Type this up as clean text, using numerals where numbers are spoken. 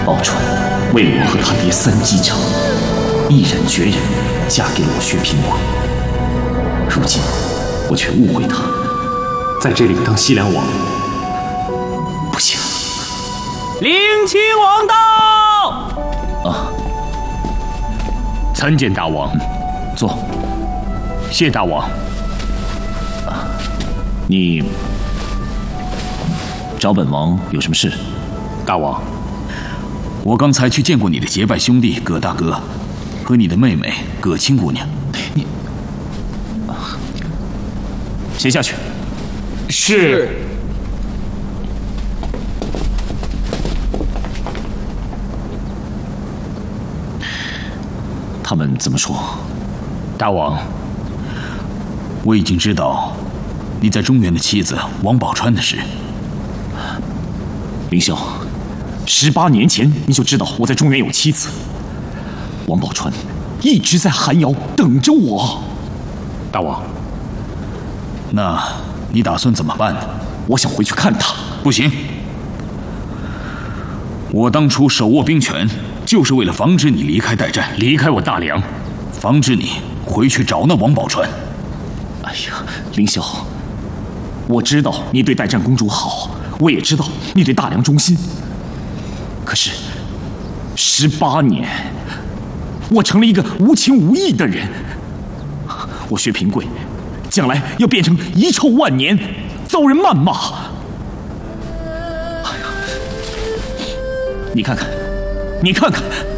宝钏为了我和他爹3机成，毅然决然嫁给了我薛平王。如今我却误会他， 在这里当西凉王， 不行。 陵亲王到！ 啊， 参见大王。 坐。 谢大王。 你找本王有什么事？ 大王， 我刚才去见过你的结拜兄弟葛大哥，和你的妹妹葛青姑娘。 你先下去。 是。 他们怎么说？ 大王， 我已经知道你在中原的妻子王宝钏的事。 凌霄，18年前你就知道我在中原有妻子。王宝钏一直在寒窑等着我。 大王， 那你打算怎么办呢？ 我想回去看她。 不行，我当初手握兵权，就是为了防止你离开代战， 离开我大梁， 防止你回去找那王宝钏。 哎呀，凌霄，我知道你对代战公主好，我也知道你对大梁忠心。可是，18年，我成了一个无情无义的人。我薛平贵，将来要变成遗臭万年，遭人谩骂。哎呀，你看看，你看看。